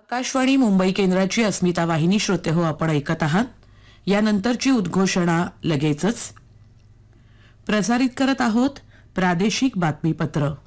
आकाशवाणी मुंबई केंद्राची अस्मिता वाहिनी श्रोते हो आपण ऐकत आहात. यानंतरची उद्घोषणा लगेचच. प्रसारित करत आहोत प्रादेशिक बातमीपत्र.